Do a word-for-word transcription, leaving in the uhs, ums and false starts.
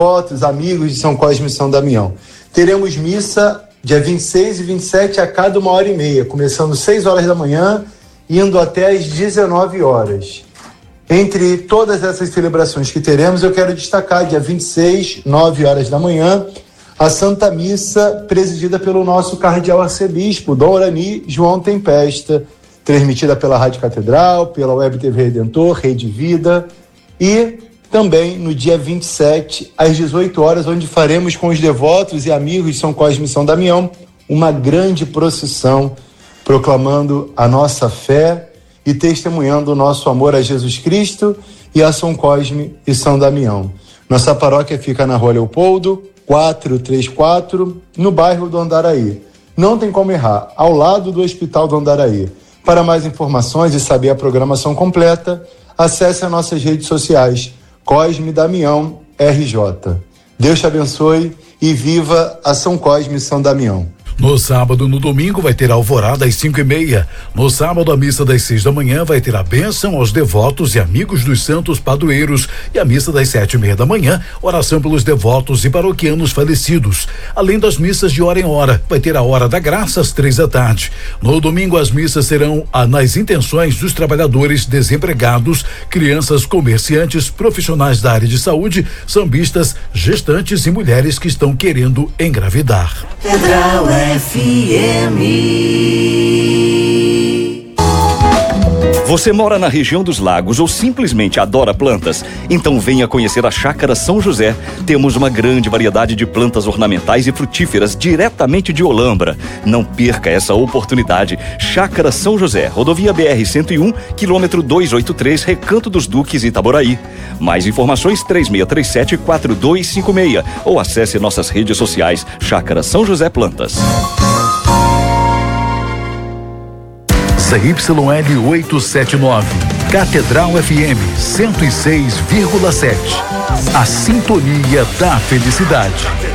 devotos, amigos de São Cosme e São Damião. Teremos missa dia vinte e seis e vinte e sete a cada uma hora e meia, começando seis horas da manhã, indo até às dezenove horas. Entre todas essas celebrações que teremos, eu quero destacar dia vinte e seis, nove horas da manhã, a Santa Missa presidida pelo nosso cardeal arcebispo, Dom Orani João Tempesta, transmitida pela Rádio Catedral, pela Web T V Redentor, Rede Vida, e também no dia vinte e sete, às dezoito horas, onde faremos com os devotos e amigos de São Cosme e São Damião uma grande procissão, proclamando a nossa fé e testemunhando o nosso amor a Jesus Cristo e a São Cosme e São Damião. Nossa paróquia fica na Rua Leopoldo, quatrocentos e trinta e quatro, no bairro do Andaraí. Não tem como errar, ao lado do Hospital do Andaraí. Para mais informações e saber a programação completa, acesse as nossas redes sociais, Cosme Damião R J. Deus te abençoe e viva a São Cosme e São Damião. No sábado, no domingo, vai ter a alvorada às cinco e meia. No sábado, a missa das seis da manhã vai ter a bênção aos devotos e amigos dos santos padroeiros. E a missa das sete e meia da manhã, oração pelos devotos e paroquianos falecidos. Além das missas de hora em hora, vai ter a hora da graça às três da tarde. No domingo, as missas serão ah, nas intenções dos trabalhadores desempregados, crianças, comerciantes, profissionais da área de saúde, sambistas, gestantes e mulheres que estão querendo engravidar. Catedral F M. Você mora na região dos lagos ou simplesmente adora plantas? Então venha conhecer a Chácara São José. Temos uma grande variedade de plantas ornamentais e frutíferas diretamente de Olambra. Não perca essa oportunidade. Chácara São José, rodovia B R cento e um, quilômetro duzentos e oitenta e três, Recanto dos Duques, Itaboraí. Mais informações três seis três sete, quatro dois cinco seis ou acesse nossas redes sociais Chácara São José Plantas. Z Y L oitocentos e setenta e nove, Catedral F M cento e seis vírgula sete. A sintonia da felicidade.